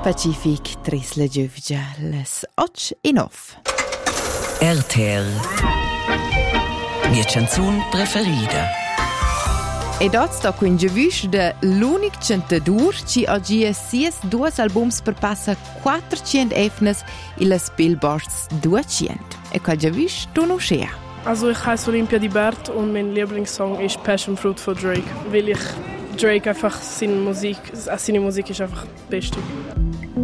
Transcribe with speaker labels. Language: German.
Speaker 1: Pacific Trisle Giovgia, les 8:09.
Speaker 2: RTL. Mia canzun preferida.
Speaker 1: E dots sto con giuvisch de l'unic centadur ci oggi sies due albums per passa 400 efnes in las Billboards 200. E qual giuvisch tu non schea.
Speaker 3: Also ich heiße Olympia Di Bert und mein Lieblingssong ist Passion Fruit von Drake, weil ich Drake einfach seine Musik ist einfach das Beste.